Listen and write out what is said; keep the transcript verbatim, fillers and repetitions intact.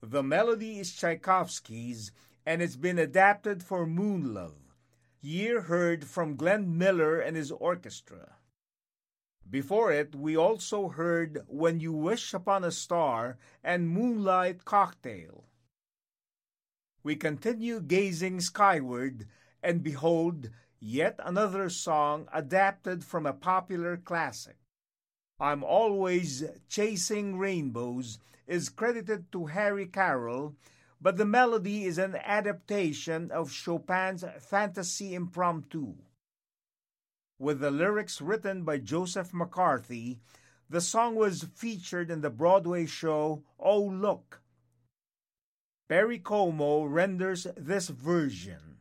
The melody is Tchaikovsky's and it's been adapted for Moon Love. Year heard from Glenn Miller and his orchestra. Before it, we also heard When You Wish Upon a Star and Moonlight Cocktail. We continue gazing skyward and behold yet another song adapted from a popular classic. I'm Always Chasing Rainbows is credited to Harry Carroll, but the melody is an adaptation of Chopin's Fantasy Impromptu. With the lyrics written by Joseph McCarthy, the song was featured in the Broadway show Oh Look! Perry Como renders this version.